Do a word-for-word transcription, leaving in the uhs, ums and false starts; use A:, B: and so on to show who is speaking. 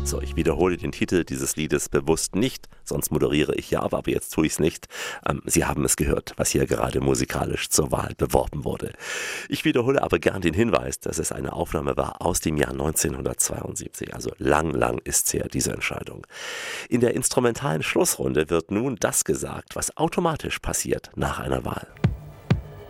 A: So, ich wiederhole den Titel dieses Liedes bewusst nicht, sonst moderiere ich ja, aber jetzt tue ich es nicht. Ähm, Sie haben es gehört, was hier gerade musikalisch zur Wahl beworben wurde. Ich wiederhole aber gern den Hinweis, dass es eine Aufnahme war aus dem Jahr neunzehnhundertzweiundsiebzig, also lang, lang ist's her, diese Entscheidung. In der instrumentalen Schlussrunde wird nun das gesagt, was automatisch passiert nach einer Wahl.